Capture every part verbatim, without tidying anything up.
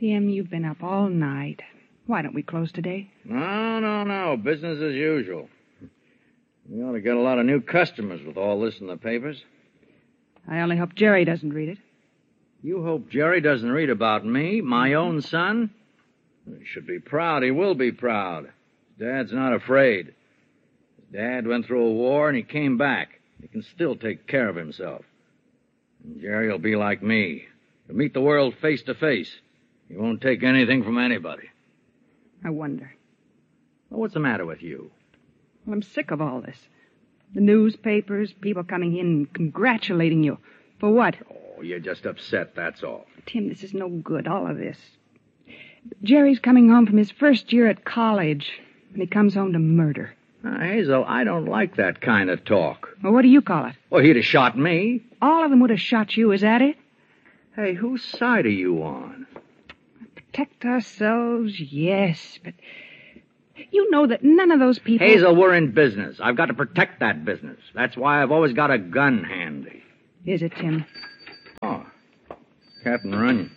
Tim, you've been up all night. Why don't we close today? No, no, no. Business as usual. We ought to get a lot of new customers with all this in the papers. I only hope Jerry doesn't read it. You hope Jerry doesn't read about me, my own son? He should be proud. He will be proud. His dad's not afraid. His dad went through a war and he came back. He can still take care of himself. And Jerry will be like me. He'll meet the world face to face. He won't take anything from anybody. I wonder. Well, what's the matter with you? Well, I'm sick of all this. The newspapers, people coming in and congratulating you. For what? Oh, you're just upset, that's all. Tim, this is no good, all of this. Jerry's coming home from his first year at college, and he comes home to murder. Now, Hazel, I don't like that kind of talk. Well, what do you call it? Well, he'd have shot me. All of them would have shot you, is that it? Hey, whose side are you on? Protect ourselves, yes, but you know that none of those people... Hazel, we're in business. I've got to protect that business. That's why I've always got a gun handy. Is it, Tim? Oh, Captain Runyon.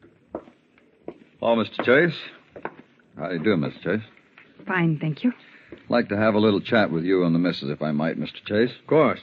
Hello, Mister Chase. How do you do, Mister Chase? Fine, thank you. I'd like to have a little chat with you and the missus, if I might, Mister Chase. Of course.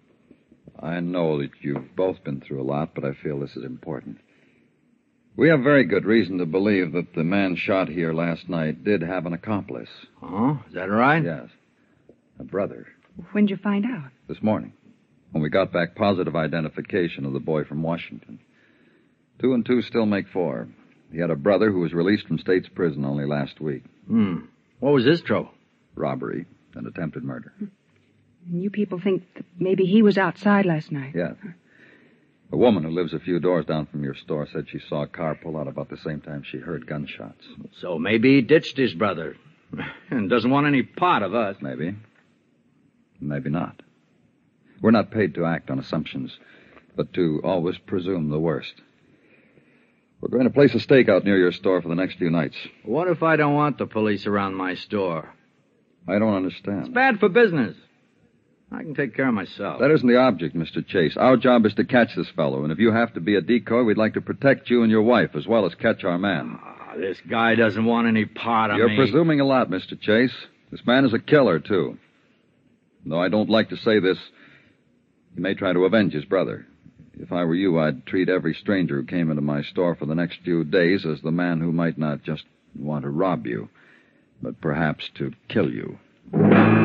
I know that you've both been through a lot, but I feel this is important. We have very good reason to believe that the man shot here last night did have an accomplice. Oh, is that right? Yes. A brother. When'd you find out? This morning, when we got back positive identification of the boy from Washington. Two and two still make four. He had a brother who was released from state's prison only last week. Hmm. What was his trouble? Robbery and attempted murder. And you people think that maybe he was outside last night? Yes. A woman who lives a few doors down from your store said she saw a car pull out about the same time she heard gunshots. So maybe he ditched his brother and doesn't want any part of us. Maybe. Maybe not. We're not paid to act on assumptions, but to always presume the worst. We're going to place a stakeout near your store for the next few nights. What if I don't want the police around my store? I don't understand. It's bad for business. I can take care of myself. That isn't the object, Mister Chase. Our job is to catch this fellow, and if you have to be a decoy, we'd like to protect you and your wife, as well as catch our man. Oh, this guy doesn't want any part of You're me. You're presuming a lot, Mister Chase. This man is a killer, too. Though I don't like to say this, he may try to avenge his brother. If I were you, I'd treat every stranger who came into my store for the next few days as the man who might not just want to rob you, but perhaps to kill you.